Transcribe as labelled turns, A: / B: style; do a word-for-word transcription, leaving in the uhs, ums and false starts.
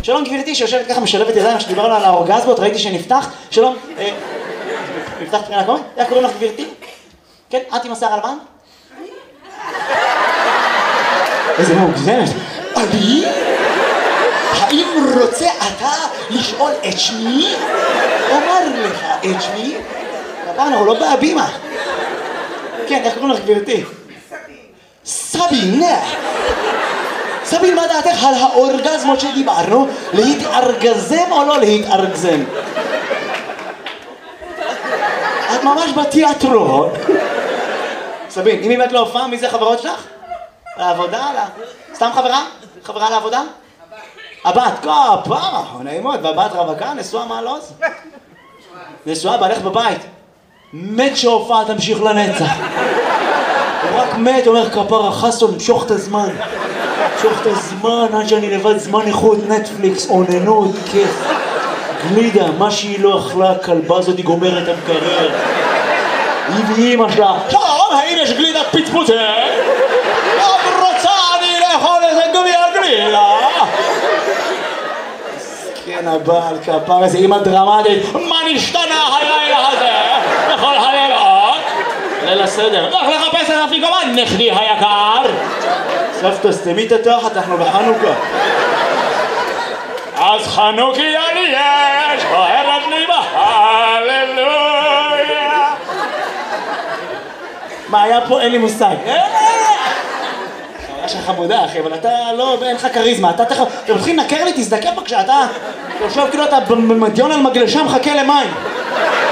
A: שלום גבירתי שיושבת ככה משלבת ידיים שדיברנו על האורגזמות, ראיתי שנפתח. שלום, נפתח מבחינה קומית? איך קוראים לך גבירתי? כן, את עם השיער הלבן? איזה מוגזמת. אני? האם רוצה אתה לשאול את שמי? אומר לך את שמי? הפעם אנחנו לא בהבימה. כן, איך קוראים לך גבירתי? סבין. סבין, מה דעתך על האורגזמות שדיברנו? להתארגזם או לא להתארגזם? את ממש בתיאטרון. סבין, אם באמת לא הופעה, מי זה חברות שלך? לעבודה? סתם חברה? חברה לעבודה? הבת, כפה, נעימות, והבת רווקה, נשואה מה לא זה? נשואה, בעלך בבית. מת שהופעה תמשיך לנצח. הוא רק מת, אומר כפרה חסון, משוך את הזמן. משוך את הזמן, עד שאני לבד זמן איכות, נטפליקס, אוננות, כיף. גלידה, מה שהיא לא אכלה, הכלבה הזאת היא גומרת את המקרר. היא ואימא שלה, שלום, האם יש גלידת פצפוצה? לא רוצה אני לאכול איזה גביע גלידה. כן, הבעל כפר איזה אימא דרמטית, מה נשתנה הלילה הזה? בכל הלילות? ליל הסדר, לך לחפש את אפיקומן, נכדי היקר. סבתא, סתמי את התחת, אנחנו בחנוכה. אז חנוכיה לי יש, אוהבת לי בהללויה. מה היה פה? אין לי מושג. יש לך חמודה אחי, אבל אתה לא, אין לך כריזמה, אתה תכף, אתם מתחילים לנקר לי, תזדקר בבקשה, אתה יושב כאילו אתה במדיון על מגלשה מחכה למים.